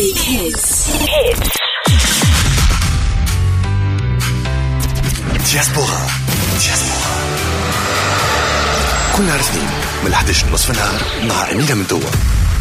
موزايك هيتس. دياسبورا كل نهار اثنين من 11 نصف النهار مع أمينة من دوا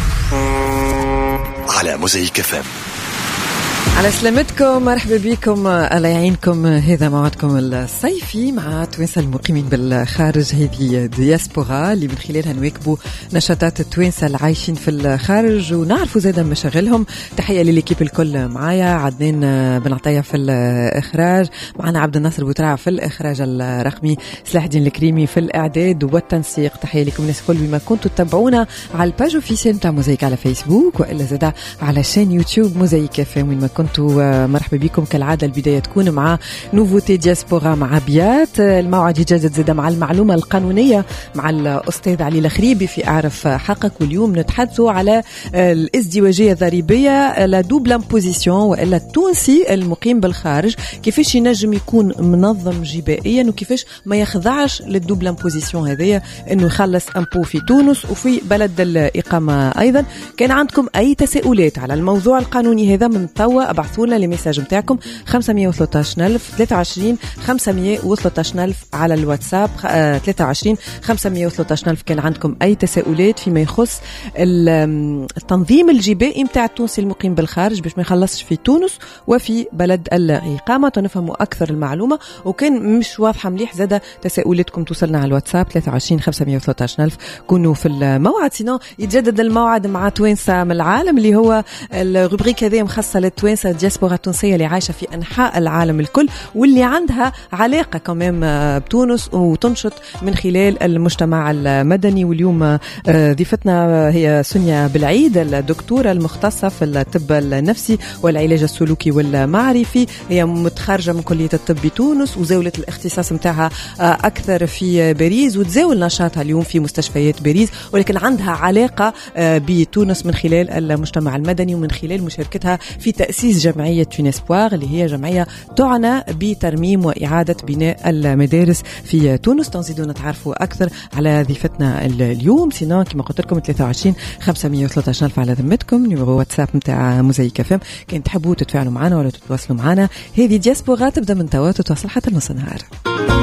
على موزايك FM. على سلامتكم، مرحبا بكم، الله يعينكم. هذا موعدكم الصيفي مع توانسة المقيمين بالخارج. هذه دياسبورا اللي من خلالها نواكبوا نشاطات التوانسة العايشين في الخارج ونعرفوا زادا مشاغلهم. تحية لليكيب الكل. معايا عدنان بن عطية في الإخراج، معنا عبد الناصر بوترع في الإخراج الرقمي، سلاح الدين الكريمي في الإعداد والتنسيق. تحية لكم الناس الكل بما كنتوا تتابعونا على الباج اوفيسيال نتاع موزايك على فيسبوك وإلا زادا على شان يوتيوب موزايك FM. وين ما كنتوا مرحبا بكم. كالعادة البداية تكون مع نوفوتي دياسبورا مع بيات. الموعد يتجدد زادا مع المعلومة القانونية مع الأستاذ علي الخريبي في أعرف حقك. واليوم نتحدثوا على الازدواجية الضريبية، لا دوبل امبوزيسيون، وإلا التونسي المقيم بالخارج كيفاش ينجم يكون منظم جبائيا وكيفاش ما يخضعش للدوبل امبوزيسيون هذية، انه يخلص امبو في تونس وفي بلد الإقامة أيضا. كان عندكم أي تساؤلات على الموضوع القانوني هذا من توا ابعثونا لمساج متاعكم 513,000 23 513,000 على الواتساب 23 513,000. كان عندكم أي تساؤلات فيما يخص التنظيم الجبائي متاع التونسي المقيم بالخارج باش ما يخلصش في تونس وفي بلد الإقامة، تنفهموا أكثر المعلومة. وكان مش واضحة مليح زادة تساؤلاتكم توصلنا على الواتساب 23 513,000. كونوا في الموعد. سينو يتجدد الموعد مع توانسة من العالم اللي هو الروبريك هذه مخصصة للتوانسة الدياسبورا التونسية اللي عايشة في أنحاء العالم الكل واللي عندها علاقة كمان بتونس وتنشط من خلال المجتمع المدني. واليوم ضيفتنا هي سونيا بالعيد، الدكتورة المختصة في الطب النفسي والعلاج السلوكي والمعرفي. هي متخرجة من كلية الطب بتونس وزاولت الاختصاص متاعها أكثر في باريس، وتزاول نشاطها اليوم في مستشفيات باريس، ولكن عندها علاقة بتونس من خلال المجتمع المدني ومن خلال مشاركتها في تأسيس جمعية تونسبوار اللي هي جمعية تعنى بترميم وإعادة بناء المدارس في تونس. تنزيدوا نتعرفوا أكثر على ضيفتنا اليوم. سينو كما قلت لكم 23 513,000 على ذمتكم، نيميرو واتساب متاع موزايك FM. كان تحبوا تتفاعلوا معنا ولا تتواصلوا معنا. هذه دياسبورا تبدأ من توا تتواصل حتى نص النهار.